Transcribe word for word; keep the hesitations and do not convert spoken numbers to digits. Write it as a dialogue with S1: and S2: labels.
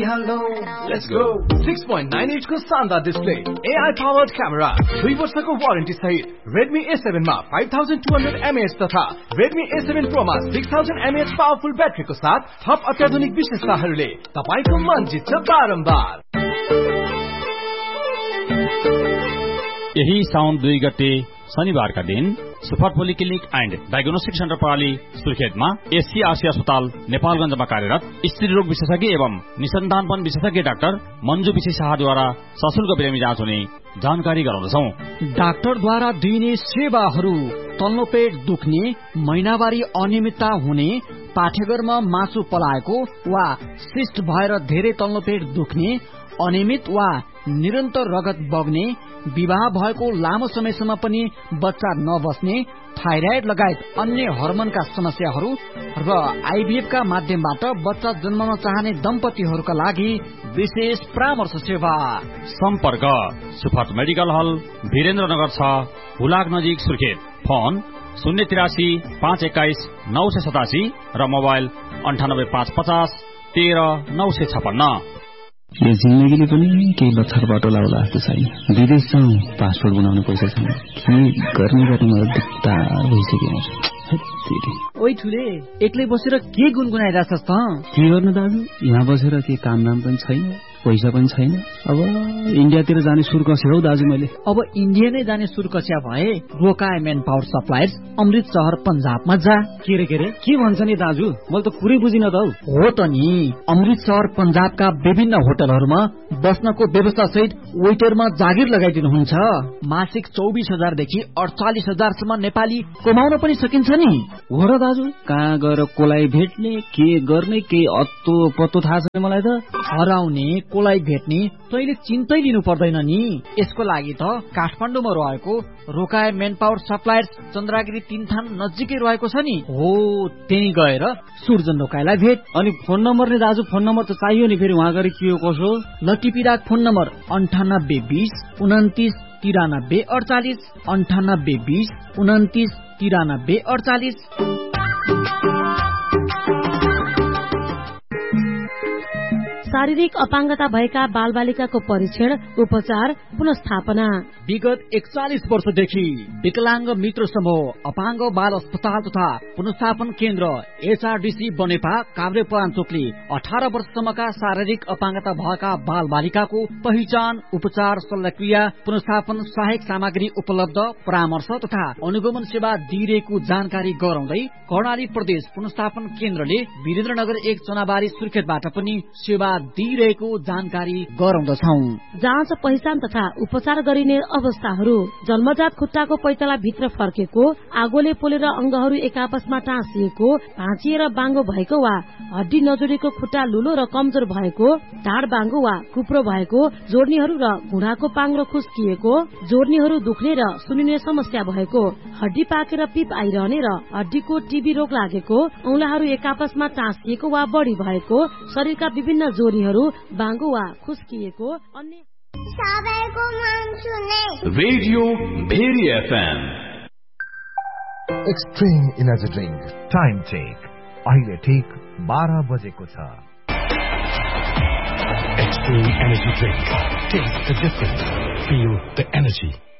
S1: hello, let's go. six point nine inch को शानदार display, A I powered camera, दुई वर्षको वारेन्टी सहित Redmi A seven मा five thousand two hundred milliamp hour तथा Redmi A seven Pro मा six thousand milliamp hour powerful ब्याट्रीको साथ थप अत्याधुनिक विशेषताहरूले तपाईको मन जित्छ बारम्बार।
S2: यही साउन दुई गते शनिबारका दिन super polyclinic and diagnostic centre प्रणाली सुर्खेतमा एससी आसिया अस्पताल नेपालगञ्जमा कार्यरत स्त्रीरोग विशेषज्ञ एवं निसन्तानपन विशेषज्ञ डाक्टर मञ्जु विशी शाहद्वारा सशुल्क बिरामी जाँच हुने जानकारी गराउँदछौं।
S3: डाक्टरद्वारा दिइने सेवाहरू तल्लो पेट दुख्ने, महिनावारी अनियमितता हुने, पाठेघरमा मासु पलाएको वा सिस्ट भएर धेरै तल्लो पेट दुख्ने, अनियमित वा निरन्तर रगत बग्ने, विवाह भएको लामो समयसम्म पनि बच्चा नबस्ने, थाइराइड लगायत अन्य हर्मोनका समस्याहरू र आईभीएफ का माध्यमबाट बच्चा जन्माउन चाहने दम्पतिहरूका लागि विशेष परामर्श सेवा।
S2: सम्पर्क सुफात मेडिकल हल, वीरेन्द्रनगर छ, हुलाक नजिक, सुर्खेत। फोन शून्य तिरासी पाँच एक्काइस नौ सय सतासी र मोबाइल अन्ठानब्बे पाँच पचास तेह्र नौ सय छपन्न।
S4: यो जिन्दगीले पनि केही लक्षर बाटो लाउला जस्तो छैन। विदेश जाउँ, पासपोर्ट बनाउनु पैसा छैन, के गर्ने गर्ने मलाई दुख्ता भइसक्यो।
S3: ओइ ठुले, एक्लै बसेर के गुनगुनाइरहेछस् त?
S4: के गर्नु दाजु, यहाँ बसेर के काम नाम पनि छैन, पैसा पनि छैन। अब इन्डियातिर जाने सुर कस्यो हौ दाजु मैले।
S3: अब इन्डिया नै जाने सुर कस्या भए रोकाए मेन पावर सप्लायर्स अमृत शहर पंजाबमा जा।
S4: के रे के रे के भन्छ नि दाजु, मैले त कुरै बुझिन त।
S3: हो त नि, अमृत शहर पंजाबका विभिन्न होटलहरूमा बस्नको व्यवस्था सहित वेटरमा जागिर लगाइदिनुहुन्छ। मासिक चौबिस हजार देखि अडचालिस हजार सम्म नेपाली कमाउन पनि सकिन्छ नि।
S4: हो र दाजु, कहाँ गएर कोलाई भेट्ने, के गर्ने, के अत्तो पत्तो थाहा छैन मलाई त।
S3: हराउने कोलाई भेट्ने तैले चिन्तै लिनु पर्दैन नि। यसको लागि त काठमाडौँमा रहेको रोकाए मेन पावर सप्लायर्स चन्द्रागिरी तीनथान नजिकै रहेको छ नि। हो, त्यही गएर सुर्जन रोकाएलाई भेट।
S4: अनि फोन नम्बर नि दाजु, फोन नम्बर त चाहियो नि, फेरि वहाँ गएर के हो कसो।
S3: लटिपिराक फोन नम्बर अन्ठानब्बे बीस उन्तिस तिरानब्बे अडचालिस, अन्ठानब्बे बीस उन्तिस तिरानब्बे अडचालिस।
S5: शारीरिक अपाङ्गता भएका बालबालिकाको परीक्षण, उपचार, पुनस्थापना।
S3: विगत एकचालिस वर्षदेखि विकलाङ्ग मित्र समूह, अपाङ्ग बाल अस्पताल तथा पुनस्थापन केन्द्र एचआरडीसी बनेपा काभ्रे पराञ्चोकले अठारह वर्षसम्मका शारीरिक अपाङ्गता भएका बाल बालिकाको पहिचान, उपचार, शल्यक्रिया, पुनस्थापन, सहायक सामग्री उपलब्ध, परामर्श तथा अनुगमन सेवा दिइरहेको जानकारी गराउँदै कर्णाली प्रदेश पुनस्थापन केन्द्रले वीरेन्द्रनगर एक चनाबारी सुर्खेतबाट पनि सेवा दिइरहेको जानकारी गराउँदछौ।
S5: जाँच, पहिचान तथा उपचार गरिने अवस्थाहरू: जन्मजात खुट्टाको पैताला भित्र फर्केको, आगोले पोलेर अंगहरू एक आपसमा टाँसिएको, भाँचिएर बाङ्गो भएको वा हड्डी नजोडेको खुट्टा लुलो र कमजोर भएको, ढाड बाङ्गो वा कुप्रो भएको, जोड्नीहरू र घुँडाको पाङ्रो खुस्किएको, जोड्नीहरू दुख्ने र सुनिने समस्या भएको, हड्डी पाकेर पिप आइरहने र हड्डीको टीबी रोग लागेको, औंलाहरू एक आपसमा टाँसिएको वा बढी भएको, शरीरका विभिन्न जोडीहरू बाङ्गो वा खुस्किएको, अन्य
S6: सबैको मन सुने
S1: radio very FM.
S7: Extreme energy drink time check अहिले ठिक बाह्र बजेको छ। Extreme energy drink, test the difference, feel the energy.